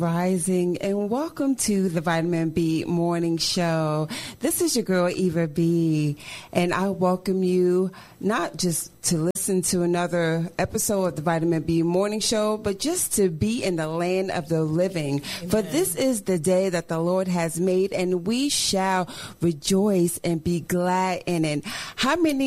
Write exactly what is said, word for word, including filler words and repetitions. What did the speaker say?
Rising, and welcome to the Vitamin B Morning Show. This is your girl, Eva B, and I welcome you not just to listen to another episode of the Vitamin B Morning Show, but just to be in the land of the living. Amen. For this is the day that the Lord has made, and we shall rejoice and be glad in it. How many